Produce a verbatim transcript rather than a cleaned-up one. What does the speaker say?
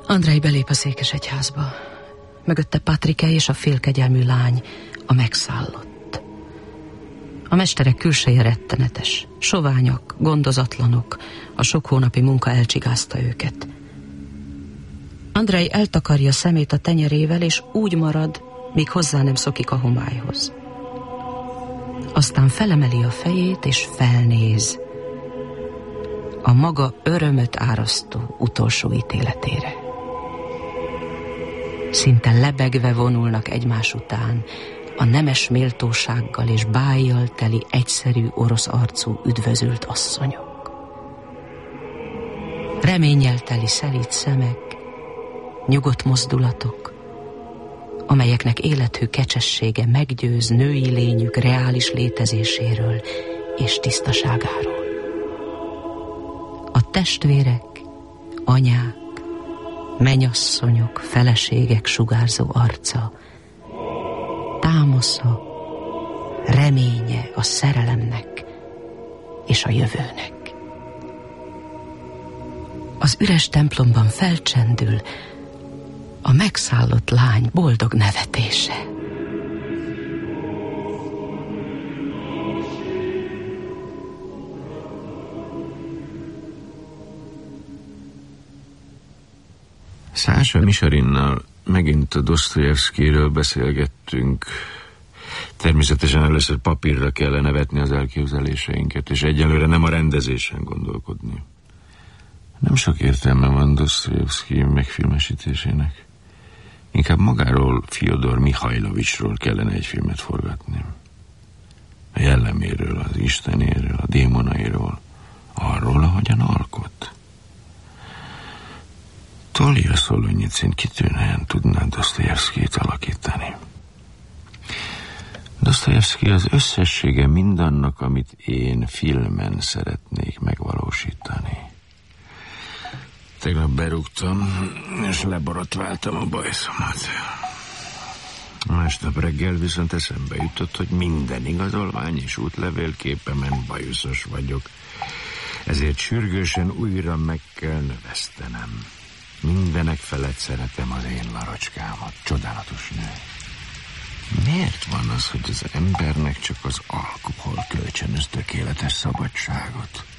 Andrej belép a székesegyházba. Mögötte Patrike és a félkegyelmű lány, a megszállott. A mesterek külseje rettenetes. Soványak, gondozatlanok. A sok hónapi munka elcsigázta őket. Andrej eltakarja szemét a tenyerével, és úgy marad, míg hozzá nem szokik a homályhoz. Aztán felemeli a fejét, és felnéz a maga örömöt árasztó utolsó ítéletére. Szinte lebegve vonulnak egymás után a nemes méltósággal és bájjal teli egyszerű orosz arcú üdvözült asszonyok. Reménnyel teli szelíd szemek, nyugodt mozdulatok, amelyeknek élethű kecsessége meggyőz női lényük reális létezéséről és tisztaságáról. A testvérek, anyák, menyasszonyok, feleségek sugárzó arca, támasza, reménye a szerelemnek és a jövőnek. Az üres templomban felcsendül a megszállott lány boldog nevetése. Szása Misarinnal megint a Dosztojevszkijről beszélgettünk. Természetesen először papírra kellene vetni az elképzeléseinket, és egyelőre nem a rendezésen gondolkodni. Nem sok értelme van Dosztojevszkij megfilmesítésének. Inkább magáról, Fjodor Mihajlovicsról kellene egy filmet forgatni. A jelleméről, az istenéről, a démonairól, arról, ahogyan alkot. Tolja Szolonyicin kitűnően tudná Dosztojevszkijt alakítani. Dosztojevszkij az összessége mindannak, amit én filmen szeretnék megvalósítani. Tegnap berúgtam, és leborotváltam a bajszomat. Másnap reggel viszont eszembe jutott, hogy minden igazolvány és útlevélképemen bajuszos vagyok. Ezért sürgősen újra meg kell növesztenem. Mindenek felett szeretem az én Larocskámat, csodálatos nő. Miért van az, hogy az embernek csak az alkohol kölcsönöz tökéletes szabadságot?